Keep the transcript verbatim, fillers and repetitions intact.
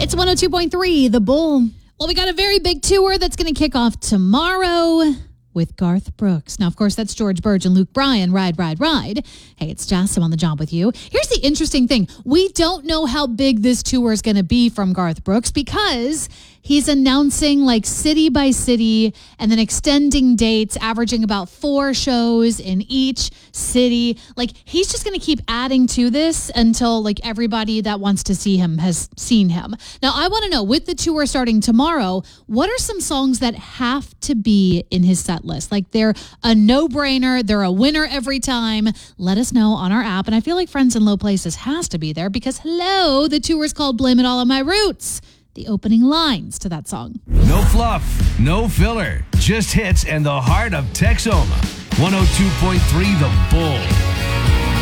It's one oh two point three, The Bull. Well, we got a very big tour that's going to kick off tomorrow with Garth Brooks. Now, of course, that's George Burge and Luke Bryan, Ride, Ride, Ride. Hey, it's Jasso on the job with you. Here's the interesting thing. We don't know how big this tour is going to be from Garth Brooks because he's announcing like city by city and then extending dates, averaging about four shows in each city. Like, he's just going to keep adding to this until like everybody that wants to see him has seen him. Now, I want to know, with the tour starting tomorrow, what are some songs that have to be in his set list? Like, they're a no-brainer. They're a winner every time. Let us know on our app. And I feel like Friends in Low Places has to be there because, hello, the tour is called Blame It All on My Roots. The opening lines to that song. No fluff, no filler, just hits and the heart of Texoma. one oh two point three The Bull.